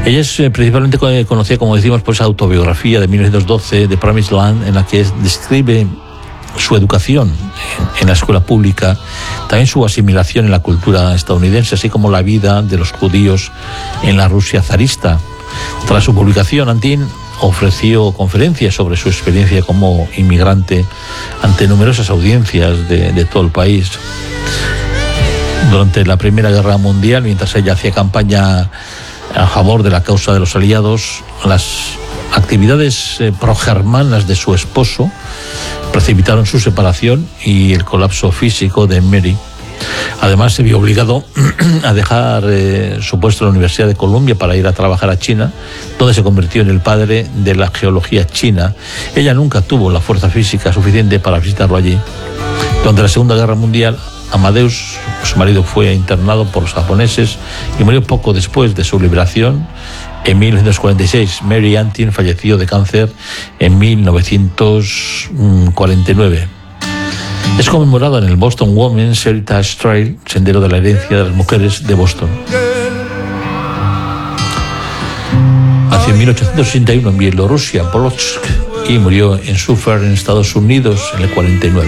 Ella es principalmente conocida, como decimos, por esa autobiografía de 1912, The Promised Land, en la que describe su educación en la escuela pública, también su asimilación en la cultura estadounidense, así como la vida de los judíos en la Rusia zarista. Tras su publicación, Antin ofreció conferencias sobre su experiencia como inmigrante ante numerosas audiencias de todo el país. Durante la Primera Guerra Mundial, mientras ella hacía campaña a favor de la causa de los aliados, las actividades progermanas de su esposo precipitaron su separación y el colapso físico de Mary. Además, se vio obligado a dejar su puesto en la Universidad de Columbia para ir a trabajar a China, donde se convirtió en el padre de la geología china. Ella nunca tuvo la fuerza física suficiente para visitarlo allí. Durante la Segunda Guerra Mundial, Amadeus, su marido, fue internado por los japoneses y murió poco después de su liberación. En 1946, Mary Antin falleció de cáncer en 1949. Es conmemorada en el Boston Women's Heritage Trail, sendero de la herencia de las mujeres de Boston. Nació en 1861 en Bielorrusia, Polotsk, y murió en Suffolk, en Estados Unidos, en el 49.